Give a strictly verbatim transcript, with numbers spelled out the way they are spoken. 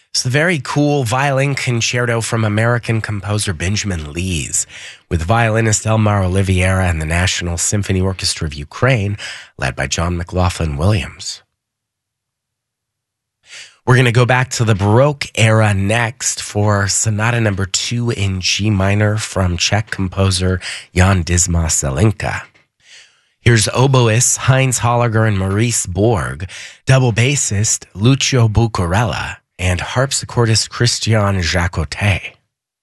It's the very cool violin concerto from American composer Benjamin Lees, with violinist Elmar Oliveira and the National Symphony Orchestra of Ukraine, led by John McLaughlin Williams. We're going to go back to the Baroque era next for Sonata number two in G minor from Czech composer Jan Dismas Zelenka. Here's oboist Heinz Holliger and Maurice Borg, double bassist Lucio Bucarella, and harpsichordist Christian Jacotet.